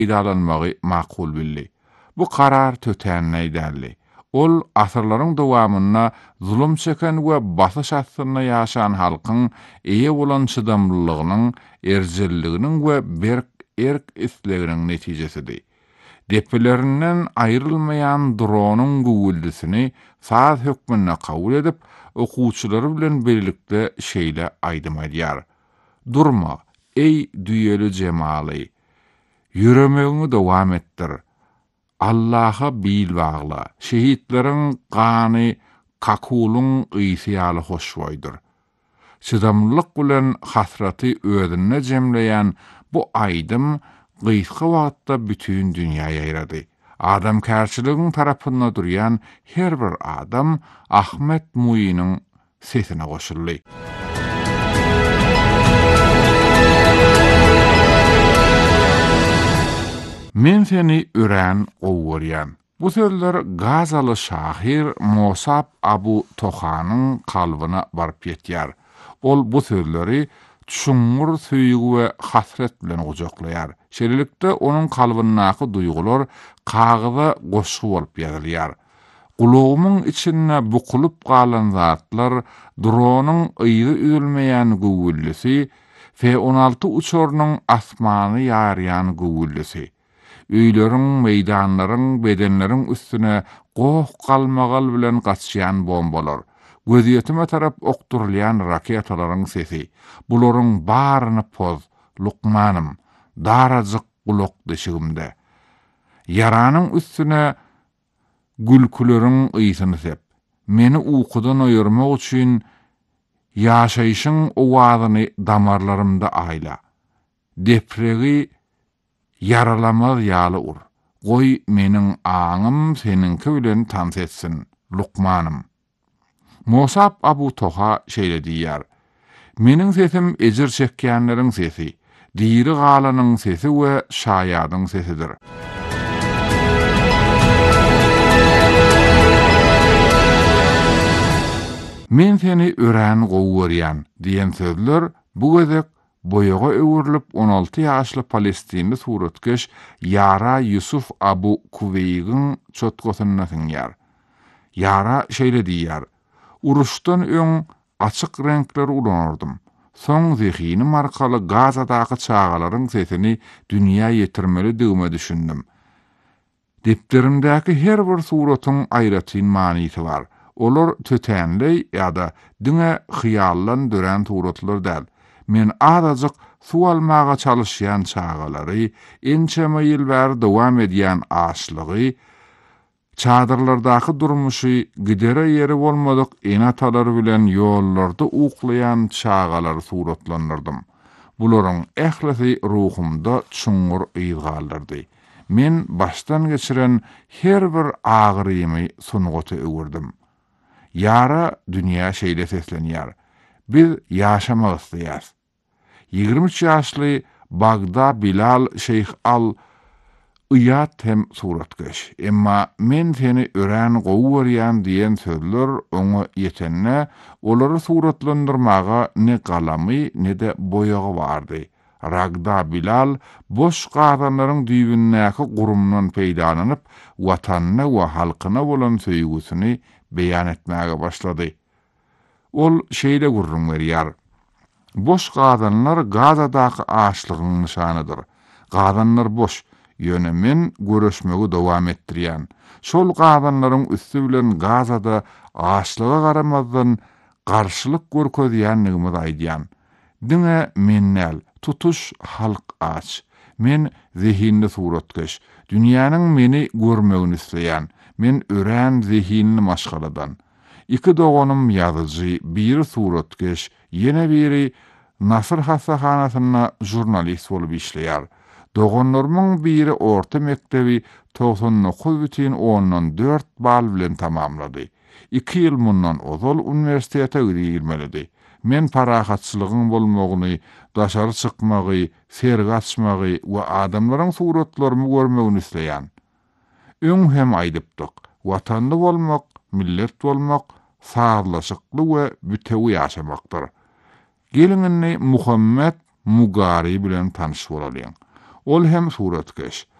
idalanmagy makul bildi. Bu karar tötänne edildi. Ol asırlaryň dowamyna zulüm çeken we basış astyna ýaşayan halkyň eýe bolan çydamlylygynyň, erjelliginiň we erk isleginiň netijesidir. Depelerinden ayrılmayan dronyň güwüldisini saz hökmüne kabul edip, okuwçylary bilen birlikde şeýle aýdym edýär. Durma, ey düýeli jemaly, ýüremegiňi dowam etdir. Allah'a bil bagla, şehitleriň gany kakuluň ýsyýaly hoşboýdur. Çydamlylyk bilen hasraty özüne jemleýän bu aýdym gysga wagtda bütün dünýäýe ýarady. Adam kärçiligiň tarapynda durýan her bir adam Ahmet Muýynyň sesine goşuldy. Men seni ören gowurýan. Bu sözler Gazaly şahir Musab Abu Tohanyň kalbyna baryp ýetýär. Ol bu sözleri çuňur süýgü we hasret bilen gojaklaýar. Şeýlelikde onuň kalbyndaky duýgular kagyza goşgy bolup ýazylýar. Gulagymyň içinde bukulup galan zatlar dronyň ýygy üzülmeýän güwüllisi, F-16 uçorunyň asmany ýarýan güwüllisi. Öýleriň, meýdanlaryň, bedenleriň üstüne goh galmagal bilen gaçýan bombalar, gözýetime tarap okturulýan raketalaryň sesi. Bularyň baryny poz, Lukmanım, darajyk gulak deşigimde. Yaranyň üstüne gülküleriň ýysyny sep. Meni uykudan oýurmak üçin ýaşaýyşyň owazyny damarlarymda aýla. Depregi yaralamaz ýaly ur. Goý meniň aňym seninki bilen tans etsin, Lukmanım. Musab Abu Toha şeýle diýär. Meniň sesim ejir çekýänleriň sesi, diri galanyň sesi we şaýadyň sesidir. Men seni ören gowurýan diýen sözler bu gezek boyaga öwürilip 16 ýaşly Palestinli suratkeş Yara Yusuf Abu Kuveygyň çotgosyna sinýär. Yara şeýle diýär. Uruşdan öň açyk renkleri ulanardym. Soň zihini markaly Gazadaky çağalaryň sesini dünýä ýetirmeli diýme düşündim. Depterimdäki her bir suratyň aýratyn manysy bar. Olar tötänli ýa-da diňe hyýallan dören suratlar däl. Men azajyk suw almaga çalışýan çağalary, ençeme ýyllar dowam edýän açlygy, çadırlardaky durmuşy, gidere ýeri bolmadyk enatalar bilen ýollarda uklayan çağalar suratlanyrdım. Bularyň ählisi ruhumda çuňur ýygaldardy. Men baştan geçiren her bir agyrymy sunugaty öwürdim. Yara dünýä şeýle seslenýär. Biz ýaşamak isleýäs. 23 ýaşly Bagda Bilal Şeyh Al Iyat hem suratkeş. Emma men seni ören gowurýan diýen sözler oňa ýetenne olary suratlandyrmaga ne galamy ne de boyagy bardy. Ragda Bilal boş gadanlaryň düýbündäki gurumdan peýdalanyp watanyna we halkyna bolan söýgüsini beýan etmäge başlady. Ol şeýle gurrun berýär. Boş gadanlar Gazadaky açlygyň nişanydyr. Gadanlar boş, ýöne men görüşmegi dowam etdirýän. Şol gadanlaryň üstü bilen Gazada açlyga garamazdan garşylyk görkezýänligimi aýdýan. Diňe mennäl, tutuş halk aç. Men zihinli suratkeş, dünýäniň meni görmegini isleýän. Men ören zihinli maşgaladan. İki dogonum ýazyjy, biri suratkeş, ýene biri Nasr hasahanasyna jurnalist bolup işleýär. Dogonlarymyň biri orta mektebi 99,4 bal bilen tamamlady. 2 ýyl mundan ozal universitete girmelidir. Men parahatçylygyň bolmagyny, daşary çykmagy, sergi açmagy we adamlaryň suratlaryny görmegini isleýän. Öň hem aýdypdyk. Watanly bolmak, millet bolmak, sağlaşykly we bütewi ýaşamakdyr. Gelingini Muhammed Mugari bilen tanış bolalım. Ol hem suratkeş.